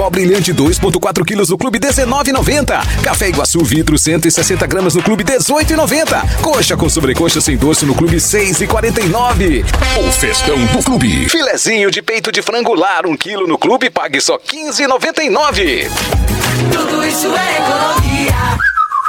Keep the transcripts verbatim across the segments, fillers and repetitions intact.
Pó Brilhante dois vírgula quatro quilos no Clube dezenove e noventa. Café Iguaçu Vidro cento e sessenta gramas no Clube dezoito e noventa. Coxa com sobrecoxa sem doce no Clube seis e quarenta e nove. O festão do Clube. Filezinho de peito de frango lar um quilo no Clube, pague só quinze e noventa e nove. Tudo isso é economia.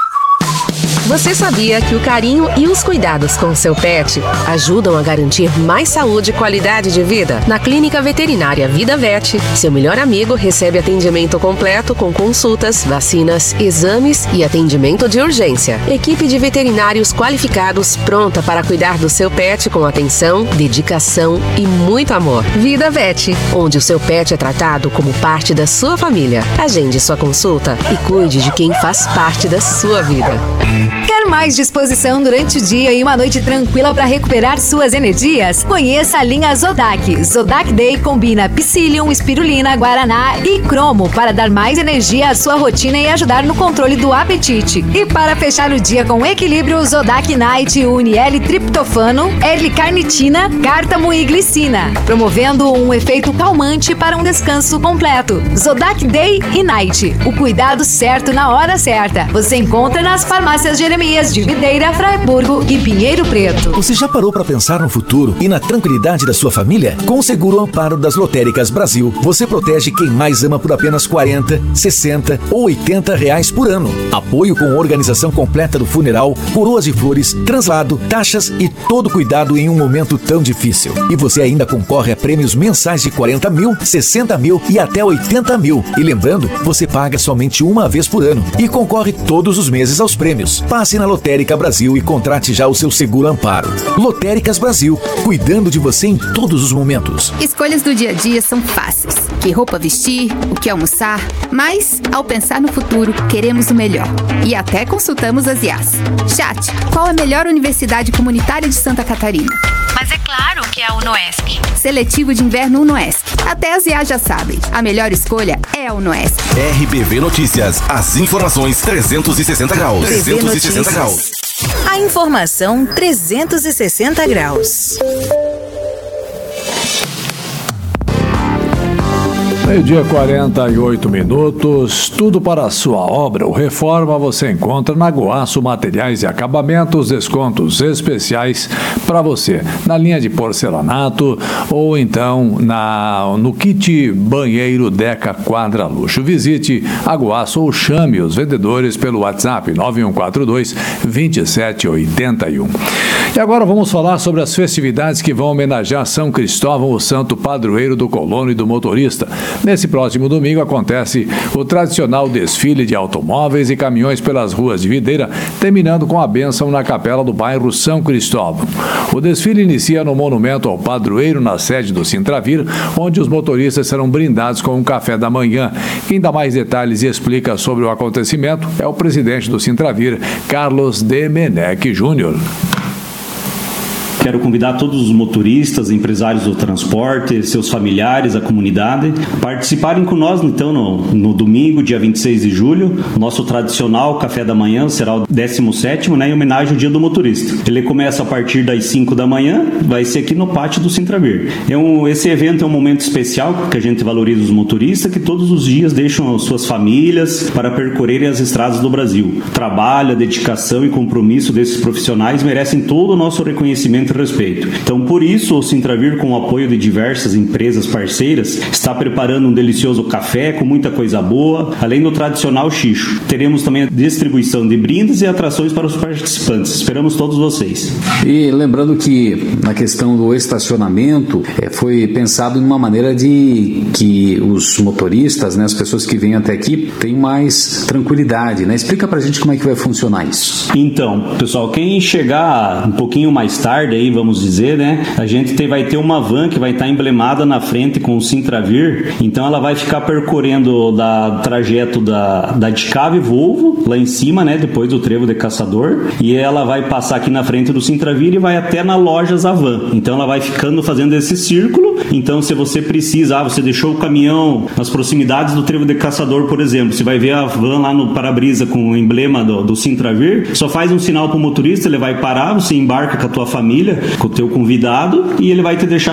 Você sabia que o carinho e os cuidados com seu pet ajudam a garantir mais saúde e qualidade de vida? Na Clínica Veterinária Vida Vet, seu melhor amigo recebe atendimento completo com consultas, vacinas, exames e atendimento de urgência. Equipe de veterinários qualificados pronta para cuidar do seu pet com atenção, dedicação e muito amor. Vida Vet, onde o seu pet é tratado como parte da sua família. Agende sua consulta e cuide de quem faz parte da sua vida. Quer mais disposição durante o dia e uma noite tranquila para recuperar suas energias? Conheça a linha Zodac. Zodac Day combina Psyllium, espirulina, guaraná e cromo para dar mais energia à sua rotina e ajudar no controle do apetite. E para fechar o dia com equilíbrio, Zodac Night une L-triptofano, L-carnitina, cártamo e glicina, promovendo um efeito calmante para um descanso completo. Zodac Day e Night, o cuidado certo na hora certa. Você encontra nas farmácias Jeremias de Videira, Fraiburgo e Pinheiro Preto. Você já parou para pensar no futuro e na tranquilidade da sua família? Com o Seguro Amparo das Lotéricas Brasil, você protege quem mais ama por apenas quarenta, sessenta ou oitenta reais por ano. Apoio com organização completa do funeral, coroas de flores, translado, taxas e todo cuidado em um momento tão difícil. E você ainda concorre a prêmios mensais de quarenta mil, sessenta mil e até oitenta mil. E lembrando, você paga somente uma vez por ano e concorre todos os meses aos prêmios. Passe na Lotérica Brasil e contrate já o seu Seguro Amparo. Lotéricas Brasil, cuidando de você em todos os momentos. Escolhas do dia a dia são fáceis. Que roupa vestir, o que almoçar, mas, ao pensar no futuro, queremos o melhor. E até consultamos as I As. Chat, qual a melhor universidade comunitária de Santa Catarina? Mas é claro que é a UNOESC. Seletivo de inverno UNOESC. Até as I As já sabem. A melhor escolha é a UNOESC. R B V Notícias. As informações trezentos e sessenta graus. trezentos e sessenta graus. A informação trezentos e sessenta graus. Meio-dia, quarenta e oito minutos. Tudo para a sua obra ou reforma você encontra na Goaço Materiais e Acabamentos. Descontos especiais para você na linha de porcelanato ou então na, no kit banheiro Deca Quadra Luxo. Visite a Goaço ou chame os vendedores pelo WhatsApp nove um quatro dois, dois sete oito um. E agora vamos falar sobre as festividades que vão homenagear São Cristóvão, o santo padroeiro do colono e do motorista. Nesse próximo domingo acontece o tradicional desfile de automóveis e caminhões pelas ruas de Videira, terminando com a bênção na capela do bairro São Cristóvão. O desfile inicia no monumento ao padroeiro, na sede do Sintravir, onde os motoristas serão brindados com um café da manhã. Quem dá mais detalhes e explica sobre o acontecimento é o presidente do Sintravir, Carlos Demenech Júnior. Quero convidar todos os motoristas, empresários do transporte, seus familiares, a comunidade, participarem com nós, então, no, no domingo, dia vinte e seis de julho. Nosso tradicional café da manhã será o décimo sétimo, né, em homenagem ao Dia do Motorista. Ele começa a partir das cinco da manhã, vai ser aqui no pátio do Sintravir. É um, esse evento é um momento especial, porque a gente valoriza os motoristas que todos os dias deixam as suas famílias para percorrerem as estradas do Brasil. O trabalho, a dedicação e compromisso desses profissionais merecem todo o nosso reconhecimento respeito. Então, por isso, o Sintravir, com o apoio de diversas empresas parceiras, está preparando um delicioso café com muita coisa boa, além do tradicional xixo. Teremos também a distribuição de brindes e atrações para os participantes. Esperamos todos vocês. E lembrando que na questão do estacionamento, é, foi pensado em uma maneira de que os motoristas, né, as pessoas que vêm até aqui, tenham mais tranquilidade, né? Explica pra gente como é que vai funcionar isso. Então, pessoal, quem chegar um pouquinho mais tarde, aí, vamos dizer, né? A gente tem, vai ter uma van que vai estar emblemada na frente com o Sintravir, então ela vai ficar percorrendo da trajeto da, da Dicave Volvo, lá em cima, né? Depois do Trevo de Caçador, e ela vai passar aqui na frente do Sintravir e vai até na Lojas Avan. Então ela vai ficando fazendo esse círculo. Então, se você precisa, ah, você deixou o caminhão nas proximidades do Trevo de Caçador, por exemplo, você vai ver a van lá no para-brisa com o emblema do, do Sintravir, só faz um sinal pro motorista, ele vai parar, você embarca com a tua família, com o teu convidado, e ele vai te deixar